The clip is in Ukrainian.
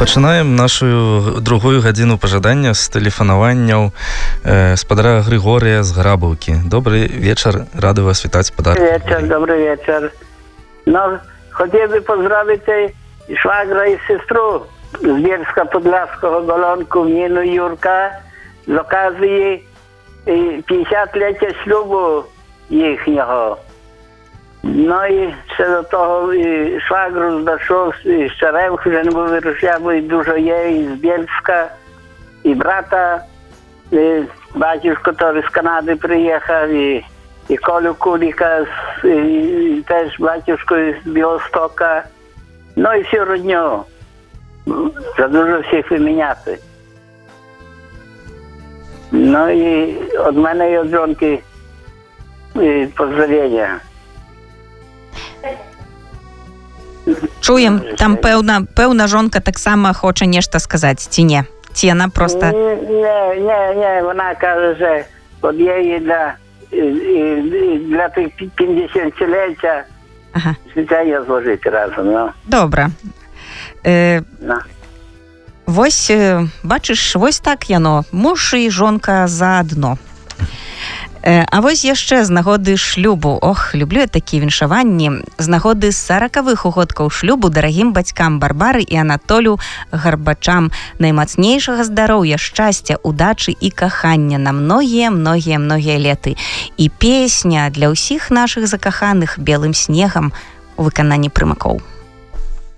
Пачынаем нашу другую гадзіну пажадання з тэлефанаванняў спадара Григорія з Грабаўкі. Добрый вечар, рады вас вітаць, спадар. Добрый вечер. Ну, хотів би поздравити швагра і сестру з Бєльсько-Подляського Болонку Ніну Юрка з оказії 50-ліття шлюбу їхнього. Ну і ще до того і швагру з Дашов, і Щерев, вже не був вирушя, бо і дуже є, і з Бєльська, і брата, і батюшко теж з Канади приїхав, і Колю Куліка, і теж батюшко з Білостока. Ну і всю родню. За дуже всіх виміняти. Ну і від мене і від жонки поздравлення. Чуем, там пэўна жонка таксама хоча нешта сказаць, ці не? Ці яна проста... Не, вона каже, що от її для тих 50-ліття життя я зложити разом. Ну. Добра. Вось, бачыш, вось так яно, муж і жонка заадно. А вось яшчэ з нагоды шлюбу. Ох, люблю я такія віншаванні. З нагоды 40-х угодкаў шлюбу дарагім бацькам Барбары і Анатолю Гарбачам наймацнейшага здароўя, шчасця, удачы і кахання на многія леты. І песня для ўсіх нашых закаханых белым снегам у выкананні Прымакоў.